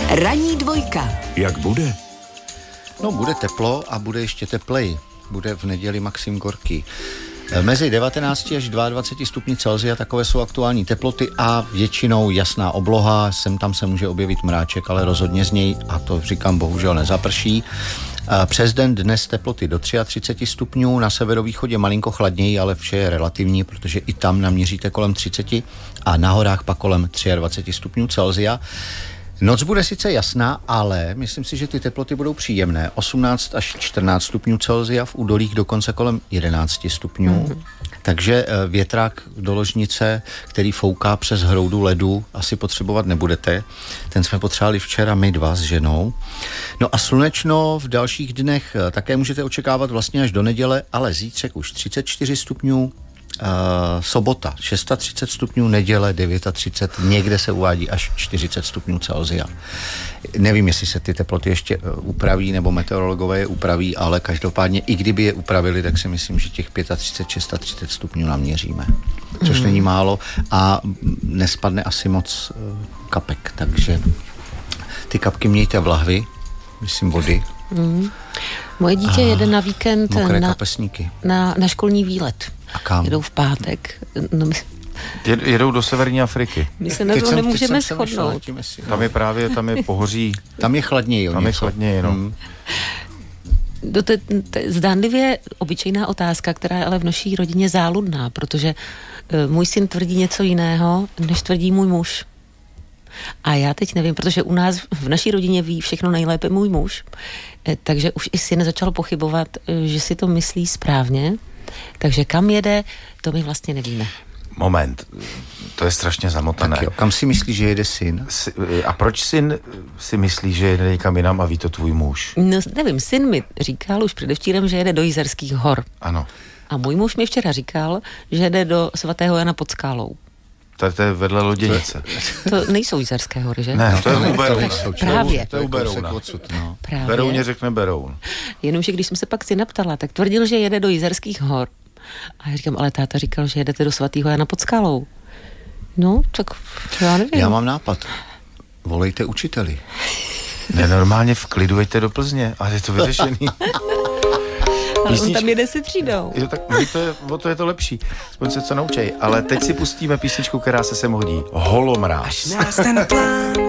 Ranní dvojka. Jak bude? No, bude teplo a bude ještě teplej. Bude v neděli maxim gorký. Mezi 19 až 22 stupni Celsia takové jsou aktuální teploty a většinou jasná obloha. Sem tam se může objevit mráček, ale rozhodně z něj, a to říkám, bohužel nezaprší. Přes den dnes teploty do 33 stupňů, na severovýchodě malinko chladněji, ale vše je relativní, protože i tam naměříte kolem 30 a na horách pak kolem 23 stupňů Celsia. Noc bude sice jasná, ale myslím si, že ty teploty budou příjemné. 18 až 14 stupňů Celsia, v údolích dokonce kolem 11 stupňů. Takže větrák do ložnice, který fouká přes hroudu ledu, asi potřebovat nebudete. Ten jsme potřebovali včera my dva s ženou. No a slunečno v dalších dnech také můžete očekávat vlastně až do neděle, ale zítřek už 34 stupňů, sobota 630 stupňů, neděle 39, někde se uvádí až 40 stupňů Celsia. Nevím, jestli se ty teploty ještě upraví, nebo meteorologové je upraví, ale každopádně i kdyby je upravili, tak si myslím, že těch 35, 630 stupňů naměříme. Což není málo a nespadne asi moc kapek, takže ty kapky mějte v lahvi, myslím vody. Moje dítě jede na víkend na školní výlet. A kam? Jedou v pátek. No, jedou do severní Afriky. My se na to nemůžeme shodnout. Tam je pohoří. Tam je chladněji. Zdánlivě obyčejná otázka, která je ale v naší rodině záludná, protože můj syn tvrdí něco jiného, než tvrdí můj muž. A já teď nevím, protože u nás v naší rodině ví všechno nejlépe můj muž, takže už i syn začal pochybovat, že si to myslí správně. Takže kam jede, to my vlastně nevíme. Moment, to je strašně zamotané. Tak jo, kam si myslí, že jede syn? A proč syn si myslí, že jede někam jinam a ví to tvůj muž? No, nevím, syn mi říkal už předevčírem, že jede do Jizerských hor. Ano. A můj muž mi včera říkal, že jede do svatého Jana pod Skálou. To je vedle Loděnice. To nejsou Jizerské hory, že? Ne, to je u Berouna. Právě. To je u Berouna. Právě. Berouně řekne Beroun. Jenomže když jsem se pak syna ptala, tak tvrdil, že jede do Jizerských hor. A já říkám, ale táta říkal, že jedete do svatého Jana pod Skálou. No, tak já nevím. Já mám nápad. Volejte učiteli. Normálně v klidu jeďte do Plzně a je to vyřešený. Ale on tam jede se třídou. Jo, tak to je to lepší. Aspoň se co naučej. Ale teď si pustíme písničku, která se sem hodí. Holomráz. Až nás ten plán